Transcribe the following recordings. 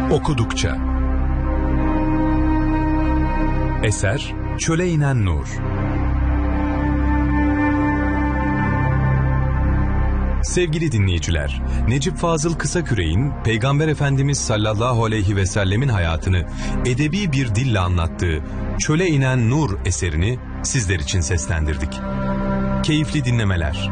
Okudukça. Eser Çöle İnen Nur. Sevgili dinleyiciler, Necip Fazıl Kısaküre'in Peygamber Efendimiz sallallahu aleyhi ve sellemin hayatını edebi bir dille anlattığı Çöle İnen Nur eserini sizler için seslendirdik. Keyifli dinlemeler.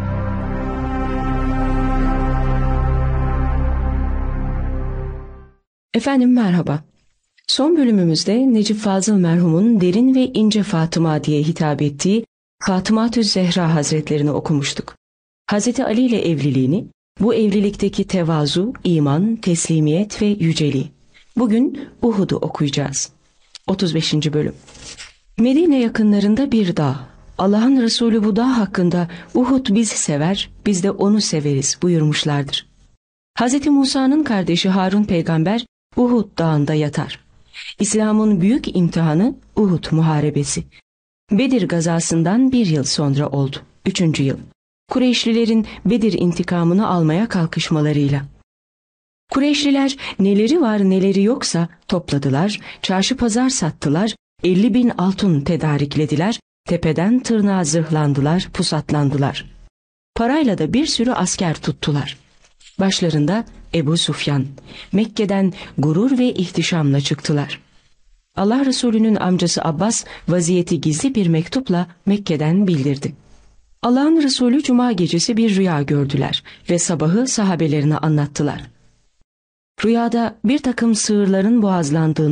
Efendim merhaba. Son bölümümüzde Necip Fazıl merhumun derin ve ince Fatıma diye hitap ettiği Fatıma-tü Zehra Hazretlerini okumuştuk. Hazreti Ali ile evliliğini, bu evlilikteki tevazu, iman, teslimiyet ve yüceliği. Bugün Uhud'u okuyacağız. 35. bölüm. Medine yakınlarında bir dağ. Allah'ın Resulü bu dağ hakkında Uhud bizi sever, biz de onu severiz buyurmuşlardır. Hazreti Musa'nın kardeşi Harun peygamber Uhud dağında yatar. İslam'ın büyük imtihanı Uhud muharebesi. Bedir gazasından bir yıl sonra oldu. 3. yıl. Kureyşlilerin Bedir intikamını almaya kalkışmalarıyla. Kureyşliler neleri var neleri yoksa topladılar, çarşı pazar sattılar, 50.000 altın tedariklediler, tepeden tırnağa zırhlandılar, pusatlandılar. Parayla da bir sürü asker tuttular. Başlarında Ebu Sufyan, Mekke'den gurur ve ihtişamla çıktılar. Allah Resulü'nün amcası Abbas vaziyeti gizli bir mektupla Mekke'den bildirdi. Allah'ın Resulü cuma gecesi bir rüya gördüler ve sabahı sahabelerine anlattılar. Rüyada bir takım sığırların boğazlandığını